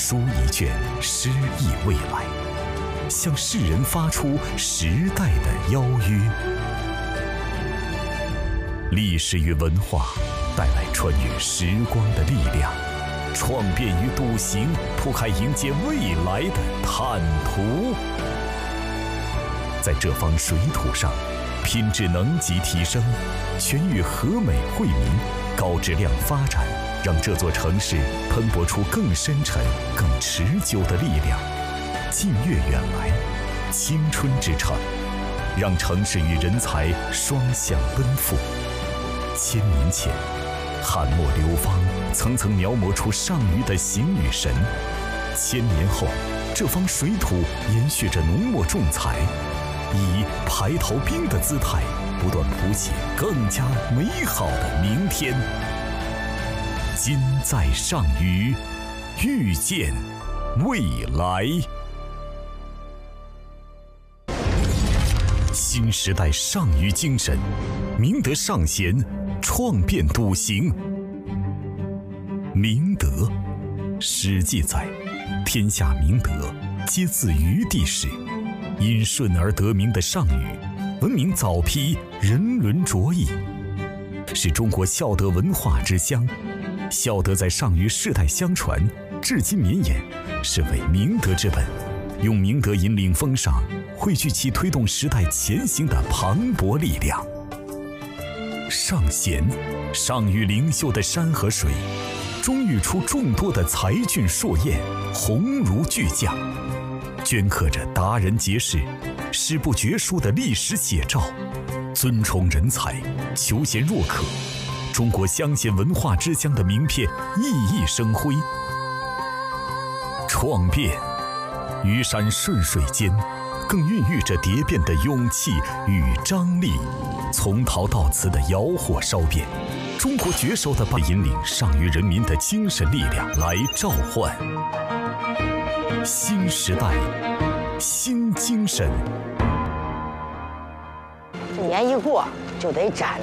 书一卷，诗意未来，向世人发出时代的邀约。历史与文化带来穿越时光的力量，创变与笃行铺开迎接未来的坦途。在这方水土上，品质能级提升，全域和美惠民，高质量发展，让这座城市喷薄出更深沉、更持久的力量。近悦远来，青春之城，让城市与人才双向奔赴。1000年前，汉末流芳层层描摹出上虞的形与神；1000年后，这方水土延续着浓墨重彩，以排头兵的姿态，不断谱写更加美好的明天。今在上虞，遇见未来。新时代上虞精神，明德尚贤，创变笃行。明德，史记载，天下明德，皆自虞地始。因顺而得名的上虞，闻名早批，人伦卓异，是中国孝德文化之乡。孝德在上虞世代相传，至今绵延，是为明德之本。用明德引领风尚，汇聚其推动时代前行的磅礴力量。尚贤，上虞灵秀的山和水，终育出众多的才俊硕彦，鸿儒巨匠，镌刻着达人杰士、史不绝书的历史写照。尊崇人才，求贤若渴，中国乡贤文化之乡的名片熠熠生辉。创变，虞山顺水间，更孕育着蝶变的勇气与张力。从陶到瓷的窑火烧遍，中国绝手的引领上虞人民的精神力量来召唤新时代新精神。 年一过就得展